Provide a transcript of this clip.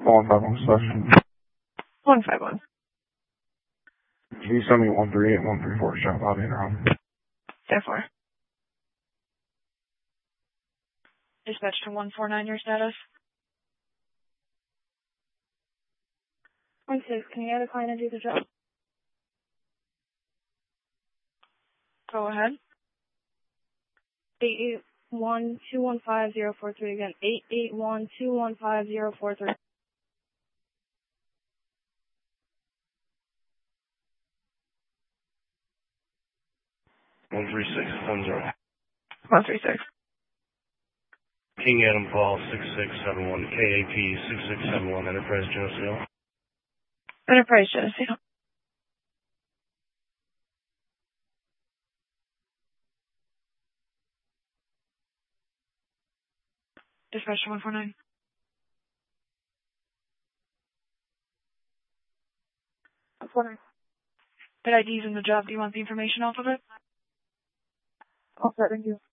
151 session. 151. Can you send me 138 and 134 shop out in around? Therefore. Dispatch to 149, your status? 16, can you add a client and do the job? Go ahead. 881-215-043 again. 881-215-043. 13670. 136. King Adam Fall 6671. KAP 6671. Enterprise Geneseo. Enterprise Geneseo. Dispatch to 149. 149. That ID's in the job. Do you want the information off of it? All set, thank you.